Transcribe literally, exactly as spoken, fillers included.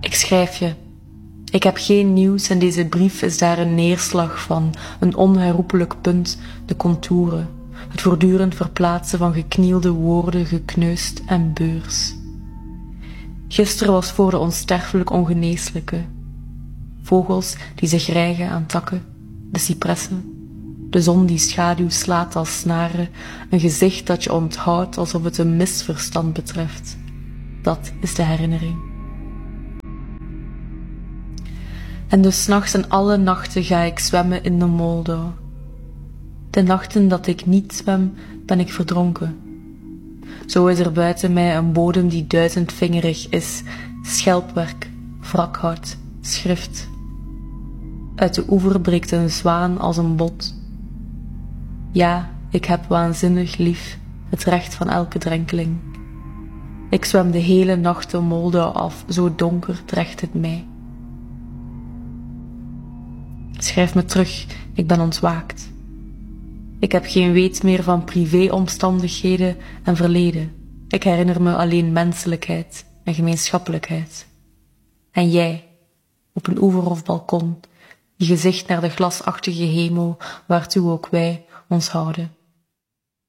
Ik schrijf je. Ik heb geen nieuws en deze brief is daar een neerslag van, een onherroepelijk punt, de contouren, het voortdurend verplaatsen van geknielde woorden, gekneusd en beurs. Gisteren was voor de onsterfelijk ongeneeslijke. Vogels die zich rijgen aan takken, de cipressen, de zon die schaduw slaat als snaren, een gezicht dat je onthoudt alsof het een misverstand betreft. Dat is de herinnering. En dus 's nachts en alle nachten ga ik zwemmen in de Moldau. De nachten dat ik niet zwem, ben ik verdronken. Zo is er buiten mij een bodem die duizendvingerig is, schelpwerk, wrakhout, schrift. Uit de oever breekt een zwaan als een bot. Ja, ik heb waanzinnig lief het recht van elke drenkeling. Ik zwem de hele nacht de Moldau af, zo donker trekt het mij. Schrijf me terug, ik ben ontwaakt. Ik heb geen weet meer van privéomstandigheden en verleden. Ik herinner me alleen menselijkheid en gemeenschappelijkheid. En jij, op een oever of balkon, je gezicht naar de glasachtige hemel waartoe ook wij ons houden.